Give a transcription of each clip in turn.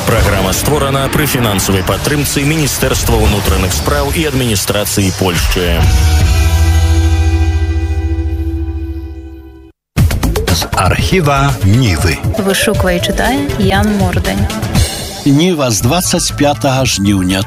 Праграма створана пры фінансавай падтрымцы Міністэрства ўнутраных спраў і адміністрацыі Польшчы. З архіва Нівы. Вышуквае і чытае Ян Мордань. Ніва з 25 жніўня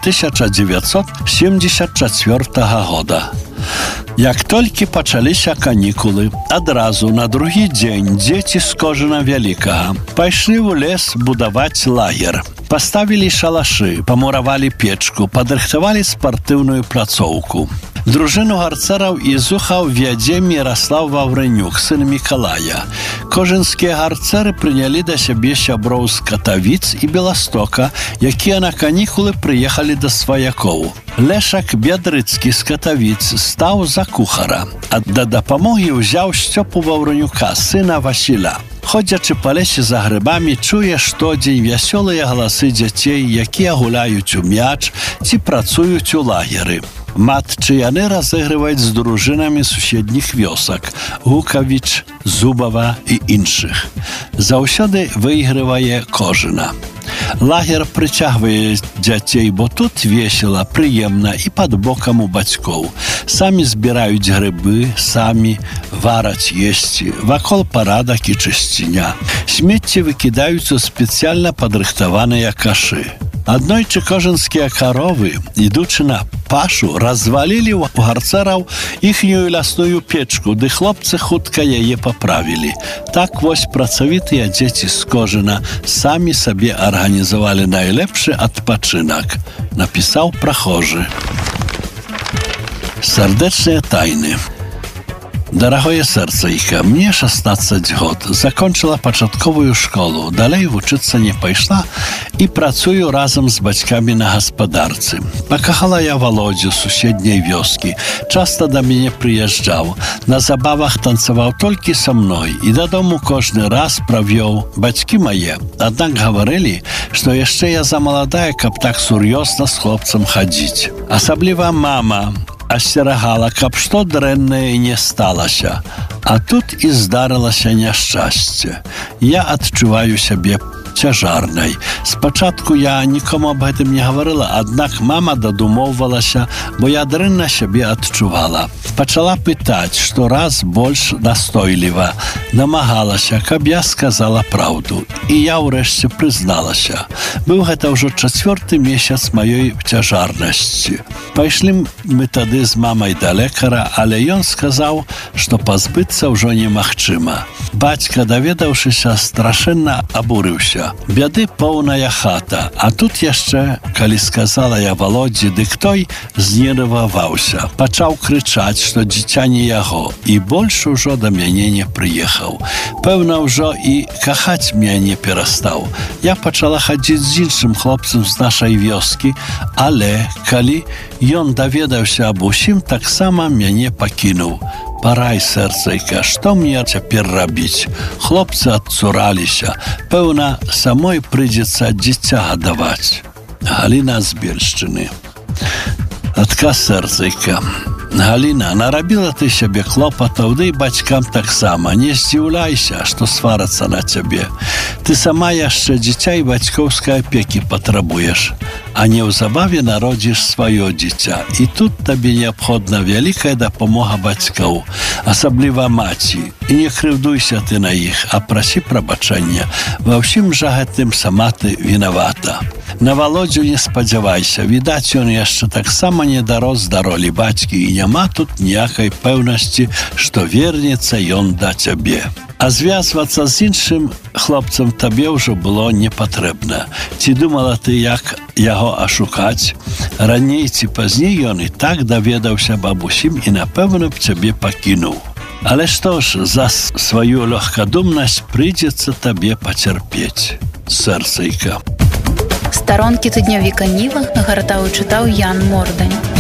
1974 года. Як толькі пачаліся канікулы, адразу на другі дзень дзеці з Кожына Вялікага пайшлі ў лес будаваць лагер. Паставілі шалашы, памуравалі печку, падрыхтавалі спартыўную пляцоўку. Дружыну гарцэраў і зухаў вядзе Міраслаў Ваўрэнюк, сын Мікалая. Кожынскія гарцэры прынялі да сябе сяброў з Катавіц і Беластока, якія на канікулы прыехалі да сваякоў. Лешак Бядрыцкі з Катавіц стаў за кухара, а да дапамогі ўзяў Сцёпу Ваўрэнюка, сына Васіля. Ходзячы па лесе за грыбамі, чуе штодзень вясёлыя галасы дзяцей, якія гуляюць у мяч ці працуюць у лагеры. Матчы яны разыгрываюць з дружынамі суседніх вёсак – Гукавіч, Зубава і іншых. Заўсёды выйгрывае Кожына. Лагер прыцягвае дзяцей, бо тут весела, прыемна і пад бокам у бацькоў. Самі збіраюць грыбы, самі вараць есці. Вакол парадак і чысціня. Смецце выкідаюць у спецыяльна падрыхтаваныя кашы. Аднойчы кожынскія каровы, ідучы на пашу, развалілі ў гарцэраў іхнюю лясную печку, ды хлопцы хутка яе паправілі. Так вось працавітыя дзеці з Кожына самі сабе арганізавалі найлепшы адпачынак, напісаў прахожы. Сардэчныя тайны. Дарагое сэрцайка, мне 16 год, закончыла пачатковую школу, далей вучыцца не пайшла і працую разам з бацькамі на гаспадарцы. Пакахала я Володзю з суседняй вёскі, часта да мяне прыязджаў, на забавах танцаваў толькі са мной і дадому кожны раз правёў бацькі мае. Аднак гаварылі, што яшчэ я замаладая, каб так сур'ёзна з хлопцам хадзіць. Асабліва мама асцерагала, каб што дрэннае не сталася. А тут і здарылася няшчасце. Я адчуваю сябе цяжарнай. Спачатку я нікому аб гэтым не гаварыла, аднак мама дадумоўвалася, бо я дрэнна сябе адчувала. Пачала пытаць, што раз больш настойліва. Намагалася, каб я сказала праўду. І я ўрэшце прызналася. Быў гэта ўжо 4-й месяц маёй цяжарнасці. Пайшлі мы тады з мамай да лекара, але ён сказаў, што пазбыцца ўжо немагчыма. Бацька, даведаўшыся, страшэнна абурыўся. Бяды поўная хата, а тут яшчэ, калі сказала я Володзі, дык той знерваваўся. Пачаў крычаць, што дзіця не яго, і больш ужо да мяне не прыехаў. Пэўна, ўжо і кахаць мяне перастаў. Я пачала хадзіць з іншым хлопцам з нашай вёскі, але калі ён даведаўся аб усім, таксама мяне пакінуў. Парай, сэрцайка, што мне цяпер рабіць? Хлопцы адцураліся. Пэўна, самой прыйдзецца дзіця гадаваць. Галіна з Бельшчыны. Адказ, сэрцайка. Галіна, нарабіла ты сябе клопатаў, ды і бацькам таксама. Не здзіўляйся, што сварацца на цябе. Ты сама яшчэ дзіця і бацькоўскай апекі патрабуеш, а неўзабаве народзіш сваё дзіця. І тут табе неабходна вялікая дапамога бацькоў, асабліва маці. І не крыўдуйся ты на іх, а прасі прабачэння. Ва ўсім жа гэтым сама ты вінавата. На Володзю не спадзявайся, відаць, ён яшчэ таксама не дарос да ролі бацькі і няма тут ніякай пэўнасці, што вернецца ён да цябе. А звязвацца з іншым хлопцам табе ўжо было не патрэбна. Ці думала ты, як яго ашукаць? Раней ці пазней ён і так даведаўся аб усім і, напэўна, б цябе пакінуў. Але што ж, за сваю лёгкадумнасць прыйдзецца табе пацярпець, сэрцайка. Старонкі тыднёвіка Ніва гартаў і чытаў Ян Мордань.